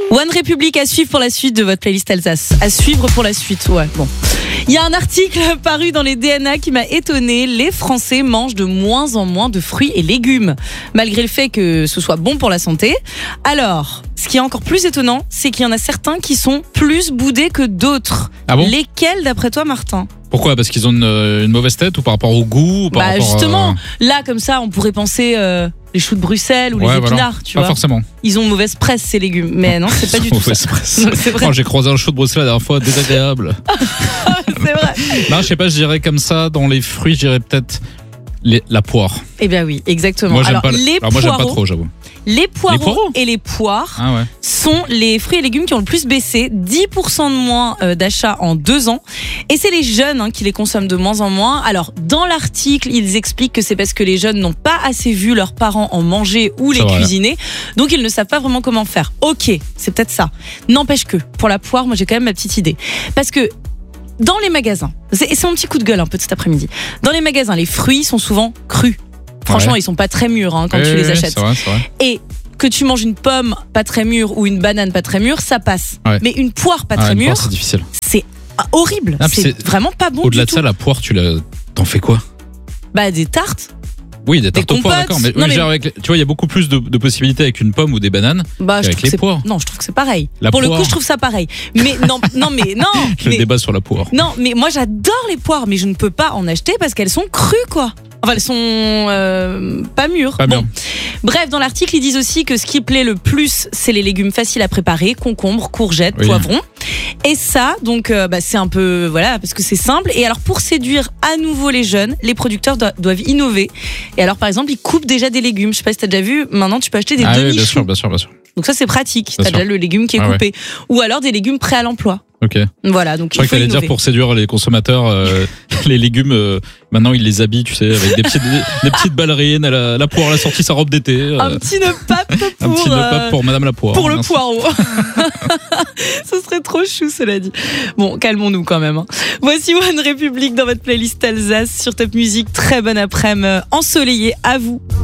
One Republic à suivre pour la suite de votre playlist Alsace. À suivre pour la suite, ouais, bon. Il y a un article paru dans les DNA qui m'a étonné. Les Français mangent de moins en moins de fruits et légumes, malgré le fait que ce soit bon pour la santé. Alors, ce qui est encore plus étonnant, c'est qu'il y en a certains qui sont plus boudés que d'autres. Ah bon ? Lesquels, d'après toi, Martin ? Pourquoi ? Parce qu'ils ont une mauvaise tête ou par rapport au goût ou par rapport justement, là, comme ça, on pourrait penser les choux de Bruxelles ou les épinards, voilà. tu Pas vois. forcément. Ils ont mauvaise presse, ces légumes. Mais non, c'est pas du tout ça. C'est vrai. Oh, j'ai croisé un chou de Bruxelles la dernière fois, désagréable. C'est vrai. Non, je sais pas, je dirais comme ça, dans les fruits, je dirais peut-être la poire. Eh bien oui, exactement. Moi, j'aime Alors, j'aime pas trop, j'avoue. Les poireaux, Les poireaux et les poires Ah ouais. sont les fruits et légumes qui ont le plus baissé, 10% de moins d'achats en 2 ans. Et c'est les jeunes qui les consomment de moins en moins. Alors, dans l'article, ils expliquent que c'est parce que les jeunes n'ont pas assez vu leurs parents en manger ou les cuisiner. Donc, ils ne savent pas vraiment comment faire. Ok, c'est peut-être ça. N'empêche que, pour la poire, moi j'ai quand même ma petite idée. Parce que dans les magasins, c'est mon petit coup de gueule un peu cet après-midi. Dans les magasins, les fruits sont souvent crus. Franchement, ils sont pas très mûrs quand tu les achètes. C'est vrai. Et que tu manges une pomme pas très mûre ou une banane pas très mûre, ça passe. Ouais. Mais une poire pas très mûre, c'est difficile. C'est horrible. C'est vraiment pas bon. Au-delà du de ça, tout. la poire, t'en fais quoi ? Bah des tartes. Oui, des tartes aux poires, d'accord. Mais, tu vois, il y a beaucoup plus de possibilités avec une pomme ou des bananes qu'avec les poires. Non, je trouve que c'est pareil. La Pour poire. le coup, je trouve ça pareil. Mais non. Le débat sur la poire. Non, mais moi j'adore les poires, mais je ne peux pas en acheter parce qu'elles sont crues, quoi. Enfin, elles sont pas mûres. Bon. Bref, dans l'article, ils disent aussi que ce qui plaît le plus, c'est les légumes faciles à préparer, concombres, courgettes, poivrons. Et ça, donc, c'est un peu, voilà, parce que c'est simple. Et alors, pour séduire à nouveau les jeunes, les producteurs doivent innover. Et alors, par exemple, ils coupent déjà des légumes. Je sais pas si t'as déjà vu. Maintenant, tu peux acheter des demi-choux. Oui, bien sûr. Donc ça, c'est pratique. T'as déjà le légume qui est coupé. Ou alors des légumes prêts à l'emploi. Ok. Voilà, donc je crois que t'allais dire pour séduire les consommateurs, les légumes, maintenant ils les habillent, tu sais, avec des petites ballerines. La poire, elle a sorti sa robe d'été. Un petit nœud pape pour. Un petit nœud pape pour Madame la Poire. Pour le poireau. Ce serait trop chou, cela dit. Bon, calmons-nous quand même. Voici One Republic dans votre playlist Alsace sur Top Music. Très bon après-midi ensoleillé à vous.